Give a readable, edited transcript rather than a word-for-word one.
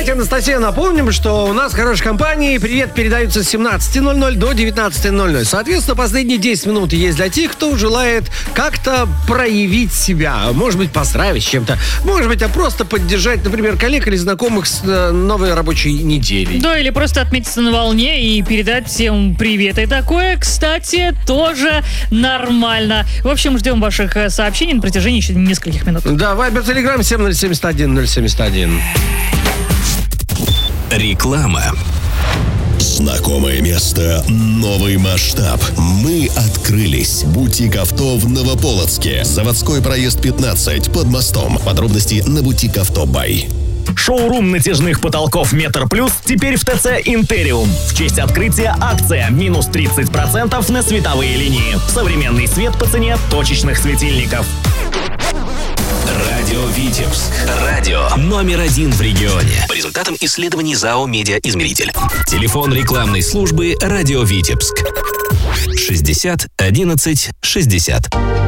Давайте, Анастасия, напомним, что у нас хорошая компания. Привет передаются с 17:00 до 19:00. Соответственно, последние 10 минут есть для тех, кто желает как-то проявить себя. Может быть, поздравить с чем-то. Может быть, просто поддержать, например, коллег или знакомых с новой рабочей неделей. Да, или просто отметиться на волне и передать всем привет. И такое, кстати, тоже нормально. В общем, ждем ваших сообщений на протяжении еще нескольких минут. Да, Вайбер, Телеграм 7071 071. Реклама. Знакомое место, новый масштаб. Мы открылись. Бутик авто в Новополоцке. Заводской проезд 15 под мостом. Подробности на Бутик Авто Бай. Шоурум натяжных потолков «Метр Плюс» теперь в ТЦ «Интериум». В честь открытия акция минус 30% на световые линии. Современный свет по цене точечных светильников. Радио Витебск. Радио номер 1 в регионе. По результатам исследований ЗАО «Медиаизмеритель». Телефон рекламной службы «Радио Витебск». 60 11 60.